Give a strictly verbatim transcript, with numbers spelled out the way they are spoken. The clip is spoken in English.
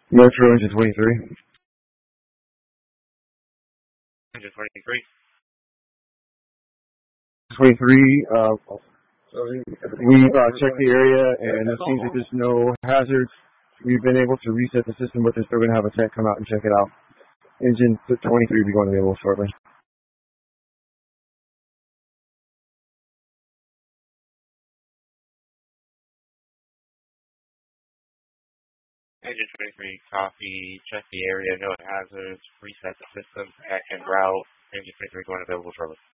Metro engine twenty-three. Engine twenty-three. twenty-three, uh, we've uh, checked the area and it seems like there's no hazards. We've been able to reset the system, but they're still going to have a tech come out and check it out. Engine twenty-three will be going available shortly. Engine twenty-three, copy, check the area, no hazards, reset the system, and route. Engine twenty-three going available shortly.